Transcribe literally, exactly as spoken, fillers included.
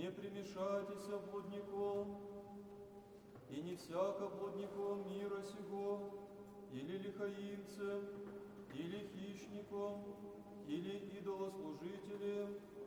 не примешайтеся блудником, и не всяко блудником мира сего, или лихаимцем, или хищником, или идолослужителем,